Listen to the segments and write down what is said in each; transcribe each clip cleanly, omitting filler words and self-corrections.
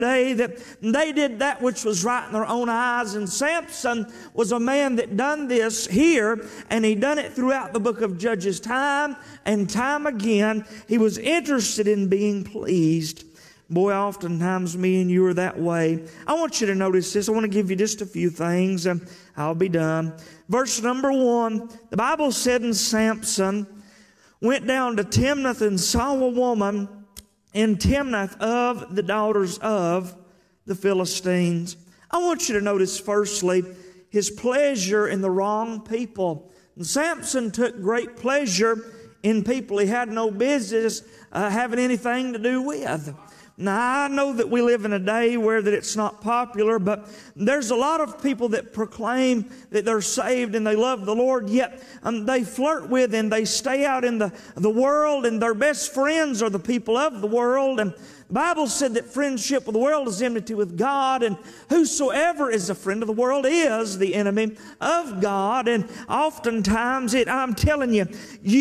day that they did that which was right in their own eyes. And Samson was a man that done this here, and he done it throughout the book of Judges time and time again. He was interested in being pleased. Boy, oftentimes me and you are that way. I want you to notice this. I want to give you just a few things, and I'll be done. Verse number 1, the Bible said, and Samson went down to Timnath and saw a woman in Timnath of the daughters of the Philistines. I want you to notice firstly his pleasure in the wrong people. And Samson took great pleasure in people he had no business having anything to do with. Now, I know that we live in a day where that it's not popular, but there's a lot of people that proclaim that they're saved and they love the Lord, yet they flirt with and they stay out in the world, and their best friends are the people of the world. And the Bible said that friendship with the world is enmity with God, and whosoever is a friend of the world is the enemy of God. And oftentimes, I'm telling you,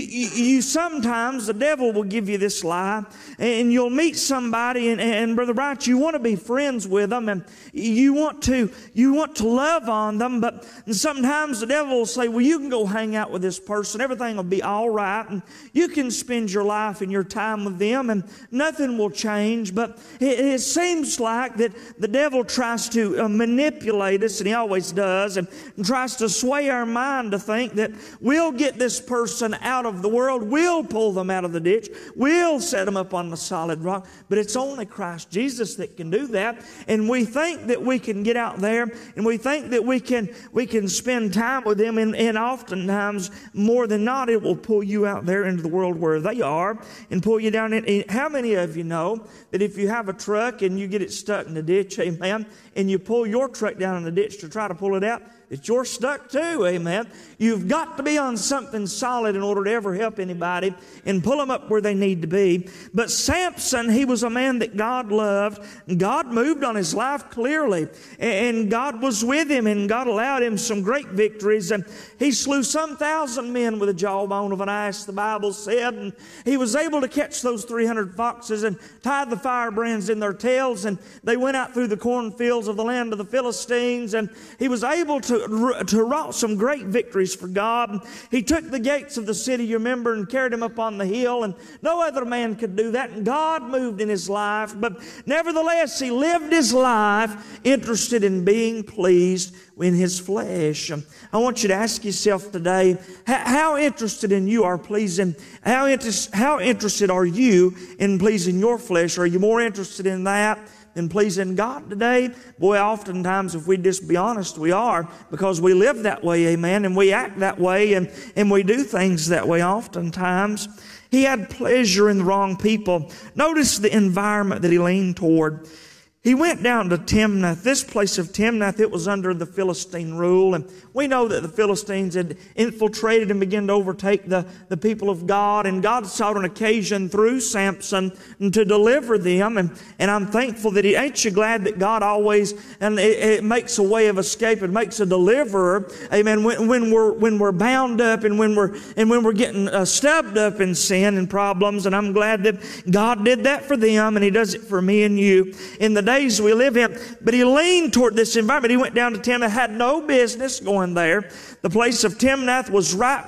you sometimes the devil will give you this lie, and you'll meet somebody, and Brother Bright, you want to be friends with them, and you want to love on them, but sometimes the devil will say, well, you can go hang out with this person, everything will be all right, and you can spend your life and your time with them, and nothing will change. But it seems like that the devil tries to manipulate us, and he always does, and tries to sway our mind to think that we'll get this person out of the world, we'll pull them out of the ditch, we'll set them up on the solid rock. But it's only Christ Jesus that can do that. And we think that we can get out there, and we think that we can spend time with them, and oftentimes, more than not, it will pull you out there into the world where they are and pull you down in. How many of you know that if you have a truck and you get it stuck in the ditch, amen, and you pull your truck down in the ditch to try to pull it out, that you're stuck too, amen. You've got to be on something solid in order to ever help anybody and pull them up where they need to be. But Samson, he was a man that God loved. God moved on his life clearly, and God was with him, and God allowed him some great victories. And he slew some 1,000 men with a jawbone of an ass, the Bible said. And he was able to catch those 300 foxes and tie the firebrands in their tails, and they went out through the cornfields of the land of the Philistines, and he was able to wrought some great victories for God. He took the gates of the city, you remember, and carried him up on the hill, and no other man could do that, and God moved in his life. But nevertheless, he lived his life interested in being pleased in his flesh. I want you to ask yourself today, how interested in you are pleasing, how interested are you in pleasing your flesh? Are you more interested in that than pleasing God today? Boy, oftentimes, if we just be honest, we are, because we live that way, amen, and we act that way, and we do things that way oftentimes. He had pleasure in the wrong people. Notice the environment that he leaned toward. He went down to Timnath. This place of Timnath, it was under the Philistine rule. And we know that the Philistines had infiltrated and begun to overtake the people of God. And God sought an occasion through Samson to deliver them. And I'm thankful that ain't you glad that God always, and it makes a way of escape. It makes a deliverer. Amen. When we're bound up and when we're getting stubbed up in sin and problems. And I'm glad that God did that for them, and He does it for me and you in the days we live in. But he leaned toward this environment. He went down to Timnath, had no business going there. The place of Timnath was right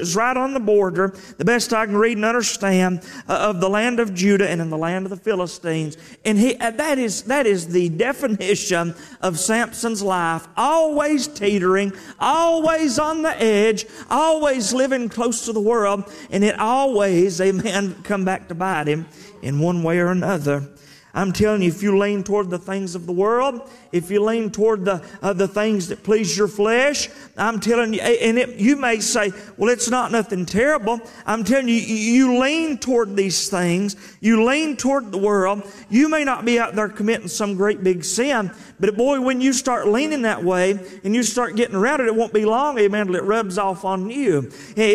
on the border, the best I can read and understand, of the land of Judah and in the land of the Philistines. And that is the definition of Samson's life. Always teetering, always on the edge, always living close to the world, and it always, amen, come back to bite him in one way or another. I'm telling you, if you lean toward the things of the world, if you lean toward the things that please your flesh, I'm telling you, and you may say, well, it's not nothing terrible. I'm telling you, you lean toward these things, you lean toward the world. You may not be out there committing some great big sin, but boy, when you start leaning that way and you start getting around it, it won't be long, amen, till it rubs off on you.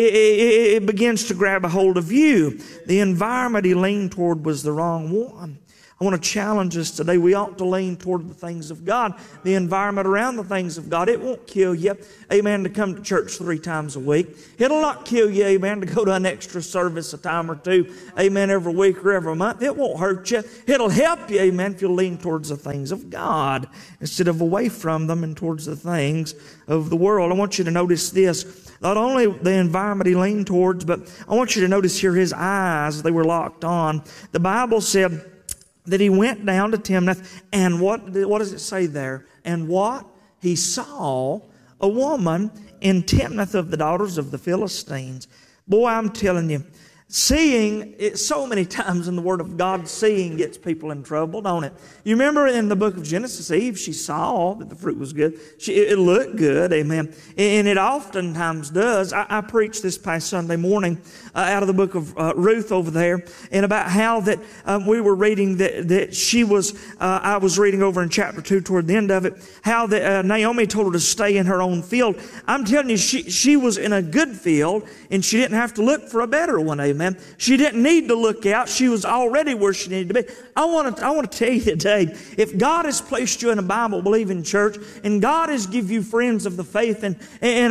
It begins to grab a hold of you. The environment he leaned toward was the wrong one. I I want to challenge us today. We ought to lean toward the things of God, the environment around the things of God. It won't kill you, amen, to come to church 3 times a week. It'll not kill you, amen, to go to an extra service a time or two, amen, every week or every month. It won't hurt you. It'll help you, amen, if you lean towards the things of God instead of away from them and towards the things of the world. I want you to notice this. Not only the environment he leaned towards, but I want you to notice here his eyes, they were locked on. The Bible said that he went down to Timnath, and what does it say there? And what? He saw a woman in Timnath of the daughters of the Philistines. Boy, I'm telling you, seeing, it so many times in the Word of God, seeing gets people in trouble, don't it? You remember in the book of Genesis, Eve, she saw that the fruit was good. It looked good, amen. And it oftentimes does. I preached this past Sunday morning out of the book of Ruth over there, and about how that we were reading that she was, I was reading over in chapter 2 toward the end of it, how that Naomi told her to stay in her own field. I'm telling you, she was in a good field, and she didn't have to look for a better one, amen. She didn't need to look out. She was already where she needed to be. I want to tell you today, if God has placed you in a Bible-believing church, and God has given you friends of the faith and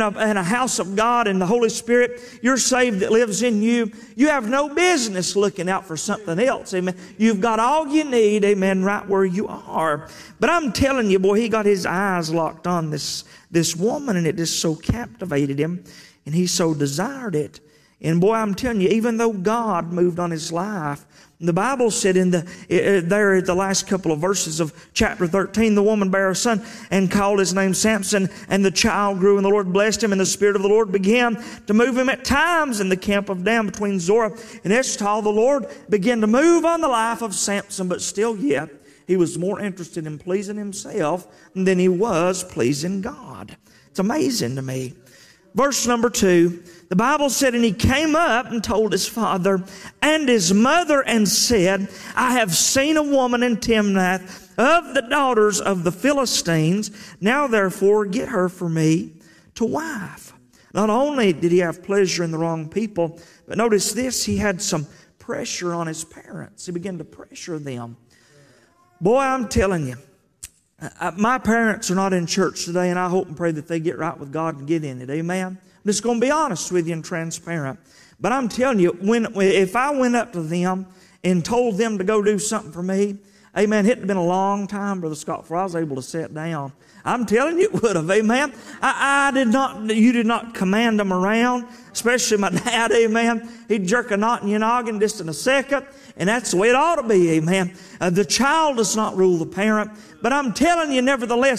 a house of God and the Holy Spirit, you're saved that lives in you, you have no business looking out for something else, amen. You've got all you need, amen, right where you are. But I'm telling you, boy, he got his eyes locked on this woman, and it just so captivated him, and he so desired it. And boy, I'm telling you, even though God moved on his life, the Bible said there at the last couple of verses of chapter 13, the woman bare a son and called his name Samson, and the child grew, and the Lord blessed him, and the Spirit of the Lord began to move him at times in the camp of Dan between Zorah and Eshtal. The Lord began to move on the life of Samson, but still yet he was more interested in pleasing himself than he was pleasing God. It's amazing to me. Verse number 2, the Bible said, and he came up and told his father and his mother and said, I have seen a woman in Timnath of the daughters of the Philistines. Now therefore get her for me to wife. Not only did he have pleasure in the wrong people, but notice this, he had some pressure on his parents. He began to pressure them. Boy, I'm telling you, my parents are not in church today, and I hope and pray that they get right with God and get in it. Amen? I'm just going to be honest with you and transparent. But I'm telling you, if I went up to them and told them to go do something for me, amen, it had been a long time, Brother Scott, before I was able to sit down. I'm telling you, it would have, amen. You did not command them around, especially my dad, amen. He'd jerk a knot in your noggin just in a second, and that's the way it ought to be, amen. The child does not rule the parent, but I'm telling you, nevertheless,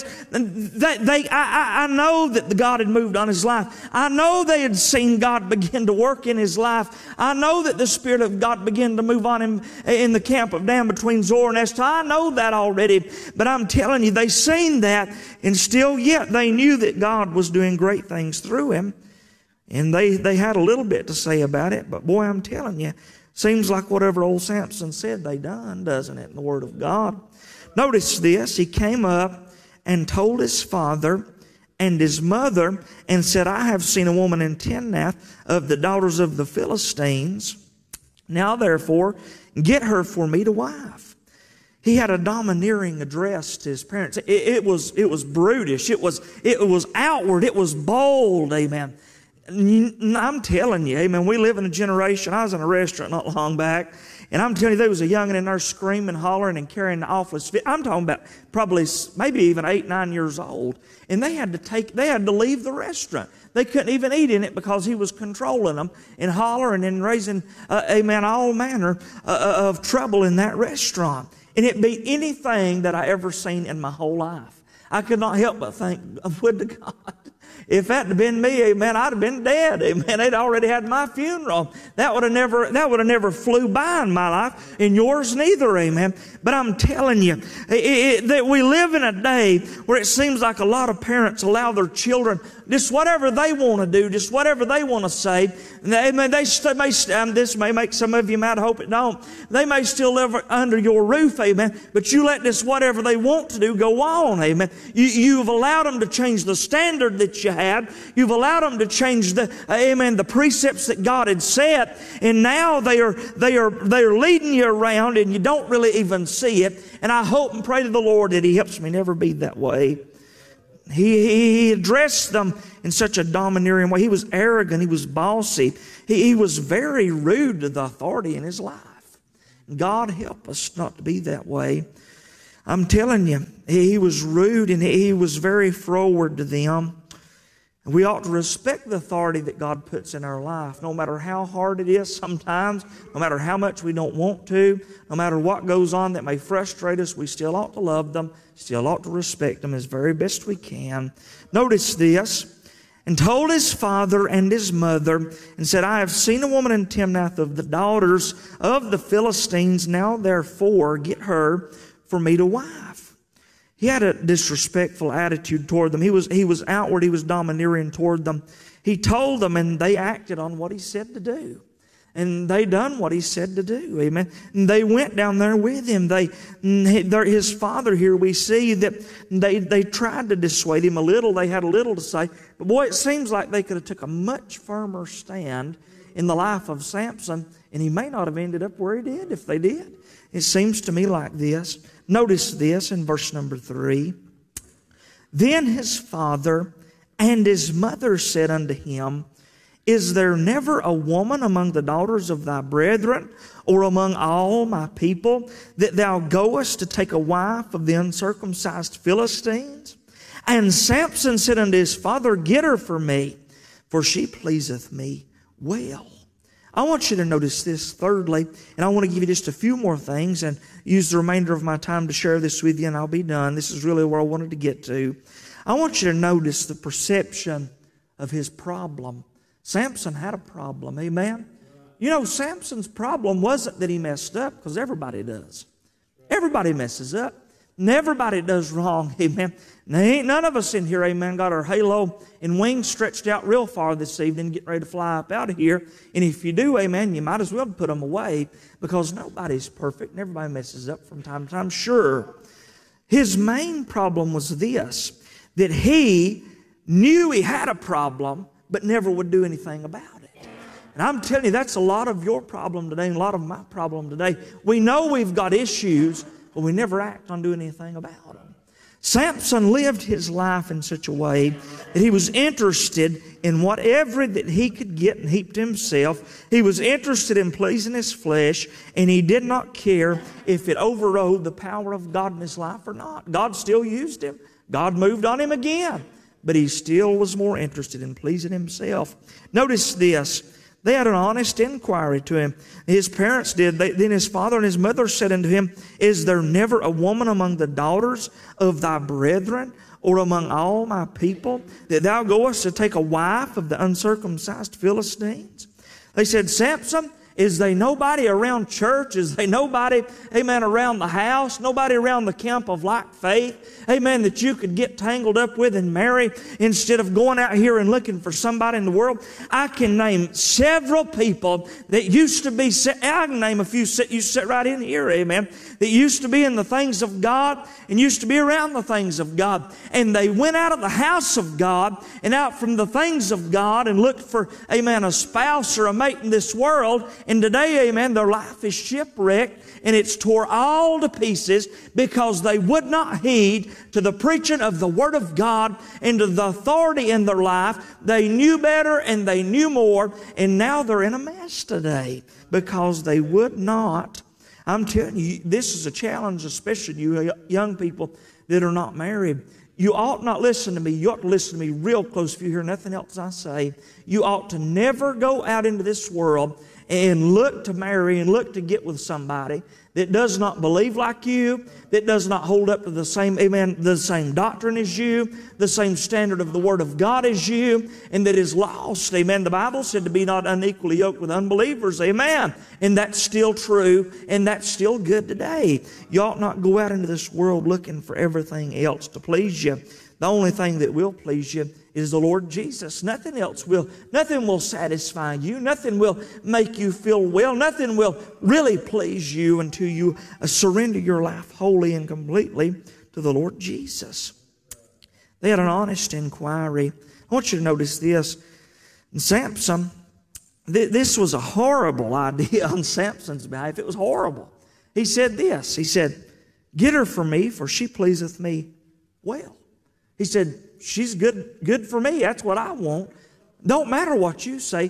I know that God had moved on his life. I know they had seen God begin to work in his life. I know that the Spirit of God began to move on him in the camp of Dan between Zorah and Eshtal. I know that already, but I'm telling you, they seen that, and still yet they knew that God was doing great things through him. And they had a little bit to say about it, but boy, I'm telling you, seems like whatever old Samson said they done, doesn't it, in the Word of God? Notice this, he came up and told his father and his mother and said, I have seen a woman in Timnath of the daughters of the Philistines. Now therefore, get her for me to wife. He had a domineering address to his parents. It was brutish. It was outward. It was bold. Amen. I'm telling you, amen, we live in a generation. I was in a restaurant not long back, and I'm telling you, there was a youngin' in there screaming, hollering, and carrying the awfulest fit. I'm talking about probably maybe even 8, 9 years old. And they had to leave the restaurant. They couldn't even eat in it because he was controlling them and hollering and raising, amen, all manner of trouble in that restaurant. And it beat anything that I ever seen in my whole life. I could not help but think, would to God, if that had been me, amen, I'd have been dead, amen. They'd already had my funeral. That would have never flew by in my life, and yours neither, amen. But I'm telling you, that we live in a day where it seems like a lot of parents allow their children just whatever they want to do, just whatever they want to say. This may make some of you mad, I hope it don't. They may still live under your roof, amen, but you let this whatever they want to do go on, amen. You've allowed them to change the standard that you had. You've allowed them to change the precepts that God had set, and now they are leading you around, and you don't really even see it. And I hope and pray to the Lord that He helps me never be that way. He addressed them in such a domineering way. He was arrogant. He was bossy. He was very rude to the authority in his life. God help us not to be that way. I'm telling you, he was rude and he was very froward to them. We ought to respect the authority that God puts in our life, no matter how hard it is sometimes, no matter how much we don't want to, no matter what goes on that may frustrate us, we still ought to love them, still ought to respect them as very best we can. Notice this. And told his father and his mother, and said, I have seen a woman in Timnath of the daughters of the Philistines. Now therefore get her for me to wife. He had a disrespectful attitude toward them. He was outward, he was domineering toward them. He told them, and they acted on what he said to do. And they done what he said to do. Amen. And they went down there with him. His father here, we see that they tried to dissuade him a little. They had a little to say. But boy, it seems like they could have took a much firmer stand in the life of Samson, and he may not have ended up where he did if they did. It seems to me like this. Notice this in verse number 3. Then his father and his mother said unto him, Is there never a woman among the daughters of thy brethren, or among all my people, that thou goest to take a wife of the uncircumcised Philistines? And Samson said unto his father, Get her for me, for she pleaseth me well. I want you to notice this thirdly, and I want to give you just a few more things and use the remainder of my time to share this with you, and I'll be done. This is really where I wanted to get to. I want you to notice the perception of his problem. Samson had a problem, amen? You know, Samson's problem wasn't that he messed up, because everybody does. Everybody messes up. And everybody does wrong, amen? Now, ain't none of us in here, amen, got our halo and wings stretched out real far this evening, getting ready to fly up out of here. And if you do, amen, you might as well put them away, because nobody's perfect and everybody messes up from time to time, sure. His main problem was this, that he knew he had a problem, but never would do anything about it. And I'm telling you, that's a lot of your problem today and a lot of my problem today. We know we've got issues, but we never act on doing anything about them. Samson lived his life in such a way that he was interested in whatever that he could get and heap to himself. He was interested in pleasing his flesh, and he did not care if it overrode the power of God in his life or not. God still used him. God moved on him again. But he still was more interested in pleasing himself. Notice this. They had an honest inquiry to him. His parents did. Then his father and his mother said unto him, Is there never a woman among the daughters of thy brethren, or among all my people, that thou goest to take a wife of the uncircumcised Philistines? They said, Samson, is there nobody around church? Is there nobody, amen, around the house? Nobody around the camp of like faith, amen, that you could get tangled up with and marry instead of going out here and looking for somebody in the world? I can name several people that used to be, I can name a few, you sit right in here, amen, that used to be in the things of God and used to be around the things of God. And they went out of the house of God and out from the things of God and looked for, amen, a spouse or a mate in this world. And today, amen, their life is shipwrecked and it's tore all to pieces because they would not heed to the preaching of the Word of God and to the authority in their life. They knew better and they knew more, and now they're in a mess today because they would not. I'm telling you, this is a challenge, especially you young people that are not married. You ought not listen to me. You ought to listen to me real close if you hear nothing else I say. You ought to never go out into this world and look to marry and look to get with somebody that does not believe like you, that does not hold up to the same, amen, the same doctrine as you, the same standard of the Word of God as you, and that is lost, amen. The Bible said to be not unequally yoked with unbelievers, amen. And that's still true, and that's still good today. You ought not go out into this world looking for everything else to please you. The only thing that will please you is the Lord Jesus. Nothing else will. Nothing will satisfy you. Nothing will make you feel well. Nothing will really please you until you surrender your life wholly and completely to the Lord Jesus. They had an honest inquiry. I want you to notice this. And Samson, this was a horrible idea on Samson's behalf. It was horrible. He said this. He said, get her for me, for she pleaseth me well. He said, she's good for me. That's what I want. Don't matter what you say.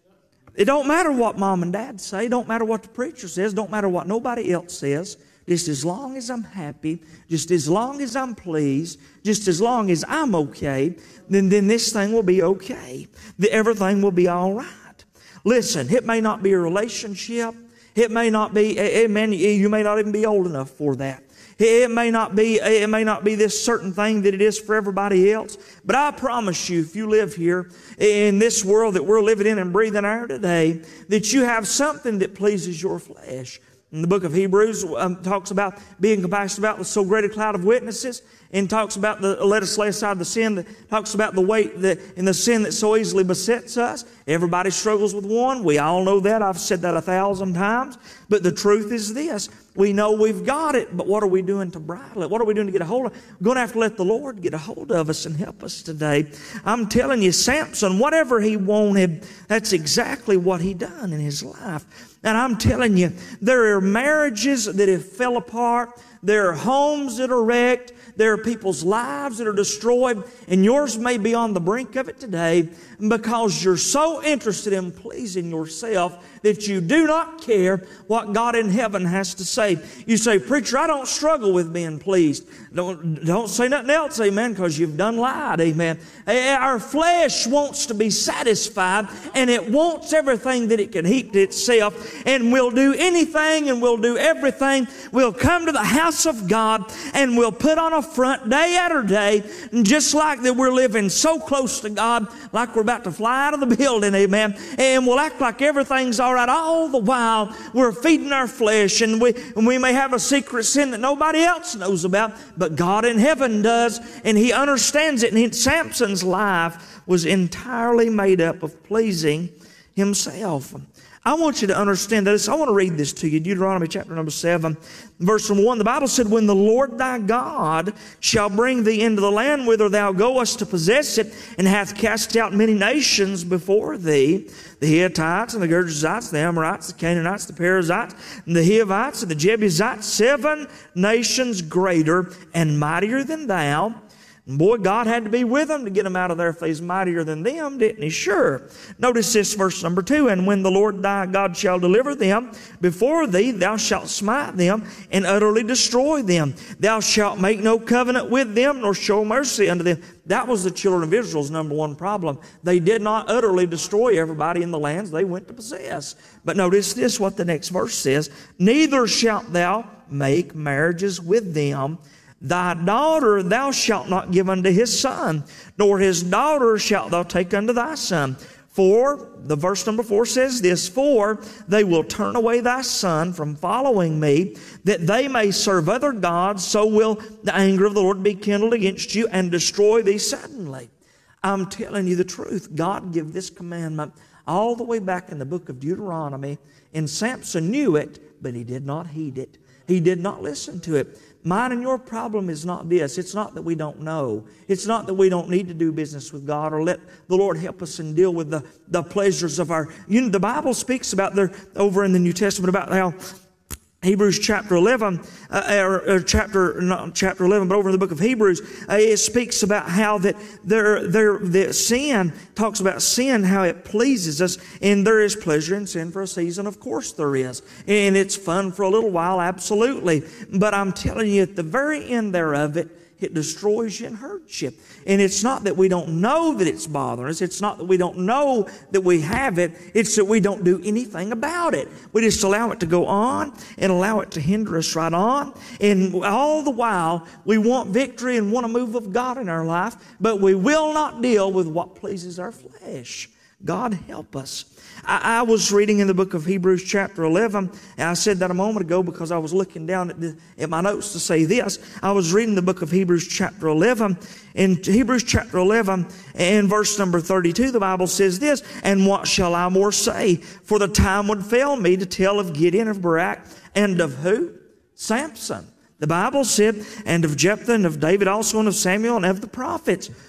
It don't matter what mom and dad say. Don't matter what the preacher says. Don't matter what nobody else says. Just as long as I'm happy, just as long as I'm pleased, just as long as I'm okay, then this thing will be okay. Everything will be all right. Listen, it may not be a relationship. It may not be, you may not even be old enough for that. It may not be this certain thing that it is for everybody else. But I promise you, if you live here in this world that we're living in and breathing air today, that you have something that pleases your flesh. In the book of Hebrews, talks about being compassionate about so great a cloud of witnesses, and talks about let us lay aside the sin, that talks about the weight and the sin that so easily besets us. Everybody struggles with one. We all know that. I've said that 1,000 times. But the truth is this. We know we've got it, but what are we doing to bridle it? What are we doing to get a hold of it? We're going to have to let the Lord get a hold of us and help us today. I'm telling you, Samson, whatever he wanted, that's exactly what he done in his life. And I'm telling you, there are marriages that have fell apart. There are homes that are wrecked. There are people's lives that are destroyed. And yours may be on the brink of it today because you're so interested in pleasing yourself that you do not care what God in heaven has to say. You say, preacher, I don't struggle with being pleased. Don't say nothing else, amen, because you've done lied, amen. Our flesh wants to be satisfied, and it wants everything that it can heap to itself, and we'll do anything and we'll do everything. We'll come to the house of God and we'll put on a front day after day, just like that we're living so close to God, like we're about to fly out of the building, amen, and we'll act like everything's all right. All the while we're feeding our flesh, and we may have a secret sin that nobody else knows about, but God in heaven does, and He understands it. And Samson's life was entirely made up of pleasing himself. I want you to understand this. I want to read this to you. Deuteronomy chapter number 7, verse number 1. The Bible said, when the Lord thy God shall bring thee into the land whither thou goest to possess it, and hath cast out many nations before thee, the Hittites and the Girgashites, the Amorites, the Canaanites, the Perizzites, and the Hivites, and the Jebusites, 7 nations greater and mightier than thou. And boy, God had to be with them to get them out of there if He's mightier than them, didn't He? Sure. Notice this, verse number 2. And when the Lord thy God shall deliver them before thee, thou shalt smite them and utterly destroy them. Thou shalt make no covenant with them, nor show mercy unto them. That was the children of Israel's number one problem. They did not utterly destroy everybody in the lands they went to possess. But notice this, what the next verse says. Neither shalt thou make marriages with them. Thy daughter thou shalt not give unto his son, nor his daughter shalt thou take unto thy son. For, the verse number 4 says this, for they will turn away thy son from following me, that they may serve other gods, so will the anger of the Lord be kindled against you and destroy thee suddenly. I'm telling you the truth. God gave this commandment all the way back in the book of Deuteronomy, and Samson knew it, but he did not heed it. He did not listen to it. Mine and your problem is not this. It's not that we don't know. It's not that we don't need to do business with God or let the Lord help us and deal with the pleasures of our... the Bible speaks about there over in the New Testament about how Hebrews chapter 11, not chapter 11, but over in the book of Hebrews, it speaks about how that sin, talks about sin, how it pleases us, and there is pleasure in sin for a season. Of course there is. And it's fun for a little while, absolutely. But I'm telling you, at the very end thereof, it destroys you and hurts you. And it's not that we don't know that it's bothering us. It's not that we don't know that we have it. It's that we don't do anything about it. We just allow it to go on and allow it to hinder us right on. And all the while, we want victory and want a move of God in our life, but we will not deal with what pleases our flesh. God help us. I was reading in the book of Hebrews chapter 11, and I said that a moment ago because I was looking down at my notes to say this. I was reading the book of Hebrews chapter 11. In Hebrews chapter 11 and verse number 32, the Bible says this, and what shall I more say? For the time would fail me to tell of Gideon, of Barak, and of who? Samson. The Bible said, and of Jephthah, and of David also, and of Samuel, and of the prophets.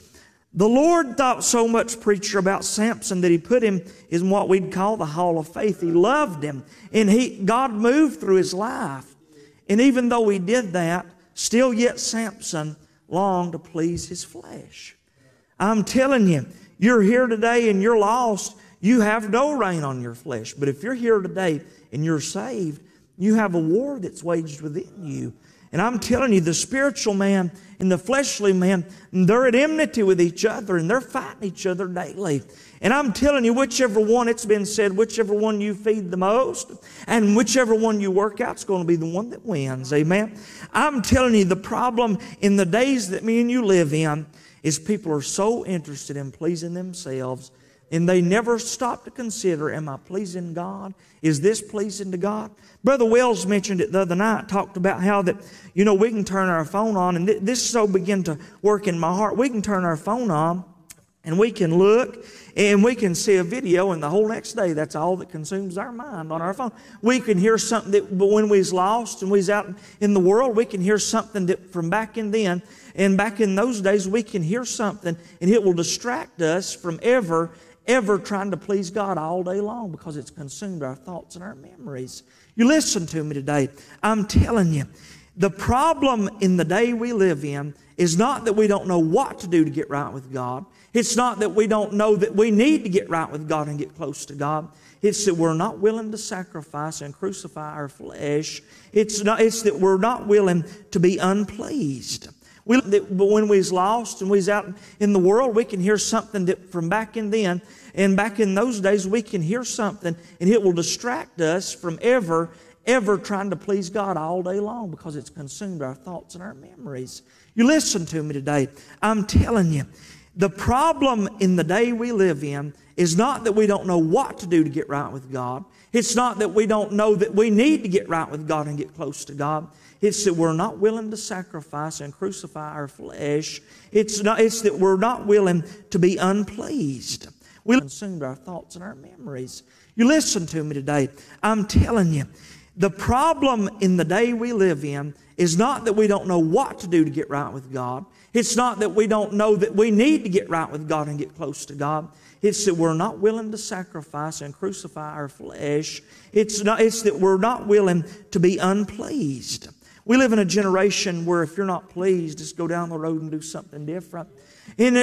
The Lord thought so much, preacher, about Samson that He put him in what we'd call the hall of faith. He loved him, and God moved through his life. And even though He did that, still yet Samson longed to please his flesh. I'm telling you, you're here today and you're lost. You have no reign on your flesh. But if you're here today and you're saved, you have a war that's waged within you. And I'm telling you, the spiritual man and the fleshly man, they're at enmity with each other and they're fighting each other daily. And I'm telling you, whichever one, it's been said, whichever one you feed the most and whichever one you work out is going to be the one that wins. Amen. I'm telling you, the problem in the days that me and you live in is people are so interested in pleasing themselves, and they never stop to consider, am I pleasing God? Is this pleasing to God? Brother Wells mentioned it the other night, talked about how that, we can turn our phone on, and this so began to work in my heart. We can turn our phone on, and we can look, and we can see a video, and the whole next day, that's all that consumes our mind on our phone. We can hear something that when we was lost and we was out in the world, we can hear something that from back in then, and back in those days, we can hear something, and it will distract us from ever trying to please God all day long, because it's consumed our thoughts and our memories. You listen to me today. I'm telling you, the problem in the day we live in is not that we don't know what to do to get right with God. It's not that we don't know that we need to get right with God and get close to God. It's that we're not willing to sacrifice and crucify our flesh. It's that we're not willing to be unpleased. But when we was lost and we was out in the world, we can hear something that from back in then, and back in those days, we can hear something, and it will distract us from ever trying to please God all day long, because it's consumed our thoughts and our memories. You listen to me today. I'm telling you, the problem in the day we live in is not that we don't know what to do to get right with God. It's not that we don't know that we need to get right with God and get close to God. It's that we're not willing to sacrifice and crucify our flesh. It's that we're not willing to be unpleased. We consumed our thoughts and our memories. You listen to me today. I'm telling you, the problem in the day we live in is not that we don't know what to do to get right with God. It's not that we don't know that we need to get right with God and get close to God. It's that we're not willing to sacrifice and crucify our flesh. It's that we're not willing to be unpleased. We live in a generation where if you're not pleased, just go down the road and do something different. In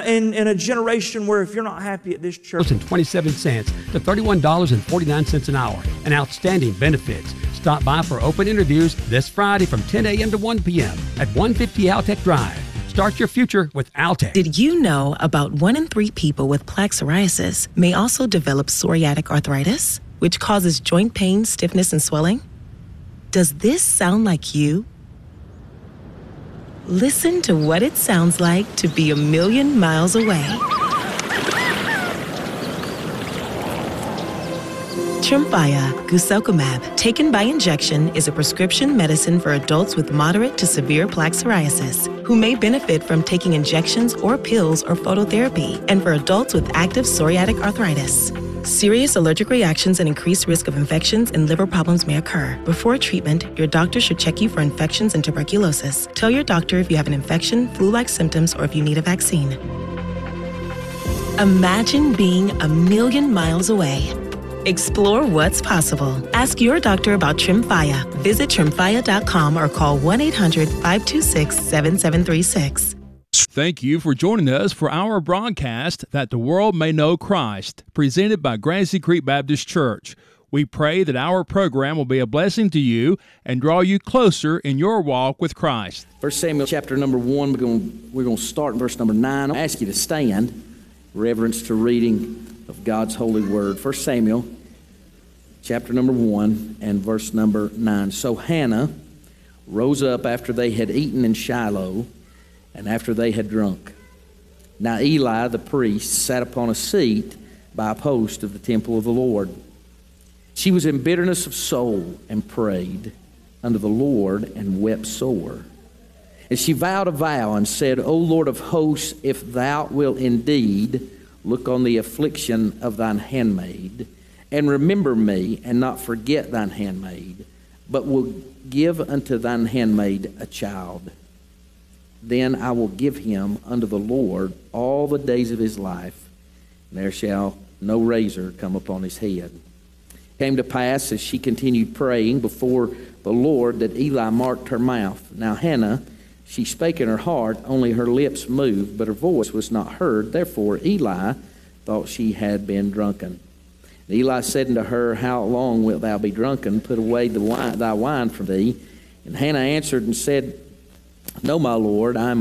a generation where if you're not happy at this church, $27 to $31.49 an hour, and outstanding benefits. Stop by for open interviews this Friday from 10 a.m. to 1 p.m. at 150 Altec Drive. Start your future with Altec. Did you know about 1 in 3 people with plaque psoriasis may also develop psoriatic arthritis, which causes joint pain, stiffness, and swelling? Does this sound like you? Listen to what it sounds like to be a million miles away. Tremfya guselkumab, taken by injection, is a prescription medicine for adults with moderate to severe plaque psoriasis who may benefit from taking injections or pills or phototherapy, and for adults with active psoriatic arthritis. Serious allergic reactions and increased risk of infections and liver problems may occur. Before treatment, your doctor should check you for infections and tuberculosis. Tell your doctor if you have an infection, flu-like symptoms, or if you need a vaccine. Imagine being a million miles away. Explore what's possible. Ask your doctor about Tremfya. Visit Tremfya.com or call 1-800-526-7736. Thank you for joining us for our broadcast, That the World May Know Christ, presented by Grassy Creek Baptist Church. We pray that our program will be a blessing to you and draw you closer in your walk with Christ. 1 Samuel chapter number 1, we're going to start in verse number 9. I'll ask you to stand, reverence to reading of God's holy word. 1 Samuel chapter number 1 and verse number 9. So Hannah rose up after they had eaten in Shiloh, and after they had drunk. Now Eli the priest sat upon a seat by a post of the temple of the Lord. She was in bitterness of soul and prayed unto the Lord and wept sore. And she vowed a vow and said, O Lord of hosts, if thou wilt indeed look on the affliction of thine handmaid, and remember me, and not forget thine handmaid, but will give unto thine handmaid a child. then I will give him unto the Lord all the days of his life, and there shall no razor come upon his head. It came to pass, as she continued praying before the Lord, that Eli marked her mouth. Now Hannah, she spake in her heart, only her lips moved, but her voice was not heard. Therefore Eli thought she had been drunken. And Eli said unto her, How long wilt thou be drunken? Put away thy wine from thee. And Hannah answered and said, No, my Lord, I am